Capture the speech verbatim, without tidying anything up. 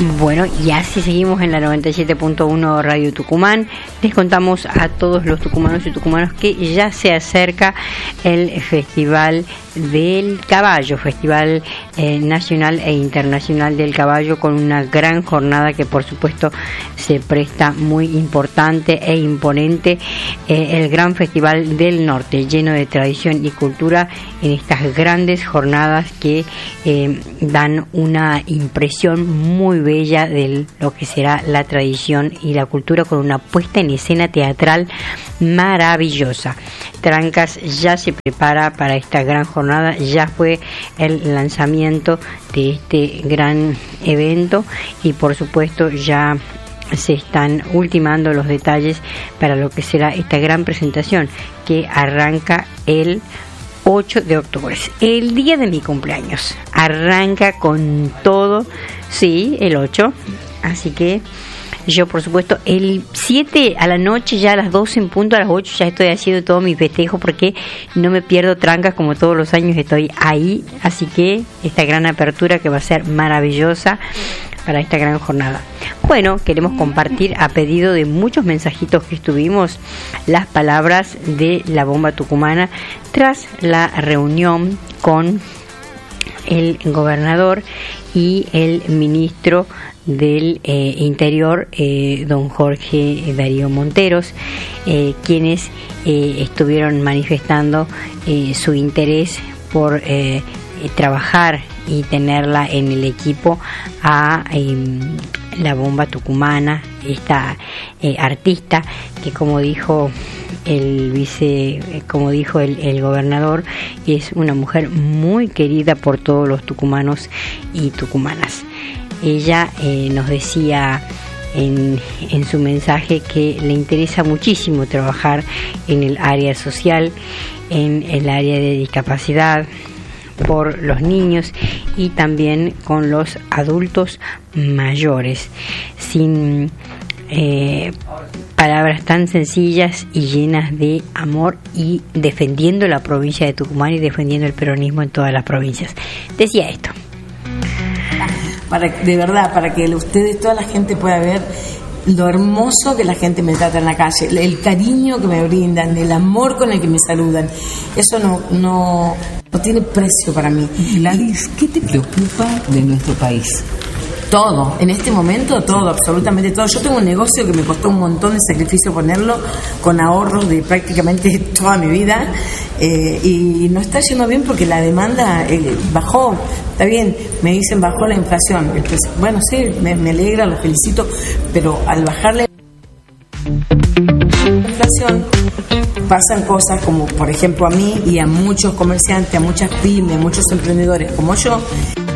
Bueno, y así seguimos en la noventa y siete punto uno Radio Tucumán. Les contamos a todos los tucumanos y tucumanos que ya se acerca el Festival del Caballo, Festival eh, Nacional e Internacional del Caballo, con una gran jornada que por supuesto se presta muy importante e imponente, eh, el Gran Festival del Norte, lleno de tradición y cultura en estas grandes jornadas que eh, dan una impresión muy bella de lo que será la tradición y la cultura, con una puesta en escena teatral maravillosa. Trancas ya se prepara para esta gran jornada, ya fue el lanzamiento de este gran evento y por supuesto ya se están ultimando los detalles para lo que será esta gran presentación que arranca el ocho de octubre, el día de mi cumpleaños. Arranca con todo, sí, el ocho, así que yo por supuesto el siete a la noche, ya a las doce en punto, a las ocho ya estoy haciendo todo mi festejo porque no me pierdo Trancas, como todos los años estoy ahí, así que esta gran apertura que va a ser maravillosa para esta gran jornada. Bueno, queremos compartir, a pedido de muchos mensajitos que estuvimos, las palabras de la bomba tucumana tras la reunión con el gobernador y el ministro del eh, Interior, eh, don Jorge Darío Monteros, eh, quienes eh, estuvieron manifestando eh, su interés por eh, trabajar y tenerla en el equipo a eh, la bomba tucumana, esta eh, artista que, como dijo el vice, como dijo el, el gobernador, es una mujer muy querida por todos los tucumanos y tucumanas. Ella eh, nos decía en, en su mensaje que le interesa muchísimo trabajar en el área social, en el área de discapacidad, por los niños y también con los adultos mayores, sin eh, palabras tan sencillas y llenas de amor, y defendiendo la provincia de Tucumán y defendiendo el peronismo en todas las provincias. Decía esto. Para, de verdad, para que ustedes, toda la gente pueda ver lo hermoso que la gente me trata en la calle, el cariño que me brindan, el amor con el que me saludan, eso no no, no tiene precio para mí. Gladys, ¿qué te preocupa de nuestro país? Todo, en este momento todo, absolutamente todo. Yo tengo un negocio que me costó un montón de sacrificio ponerlo, con ahorros de prácticamente toda mi vida, eh, y no está yendo bien porque la demanda eh, bajó. Está bien, me dicen bajó la inflación. Bueno, sí, me, me alegra, lo felicito, pero al bajar la inflación pasan cosas como, por ejemplo, a mí y a muchos comerciantes, a muchas pymes, a muchos emprendedores como yo,